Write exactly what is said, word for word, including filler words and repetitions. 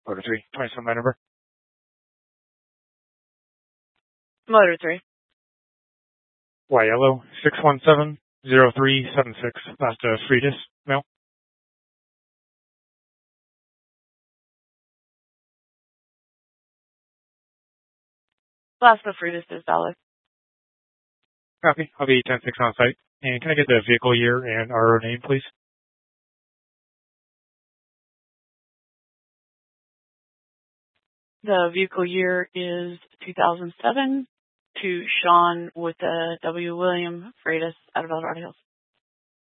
Motor three, twenty-seven by number. Motor three. Y yellow, six one seven zero three seven six, last uh, Freitas, mail. Last of Freitas is valid. Copy. I'll be ten six on site. And can I get the vehicle year and R O name, please? The vehicle year is two thousand seven to Sean with the W. William Freitas out of El Dorado Hills.